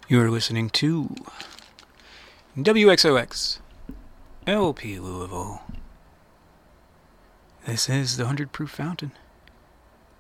You're listening to WXOX LP Louisville. This is the 100 Proof Fountain.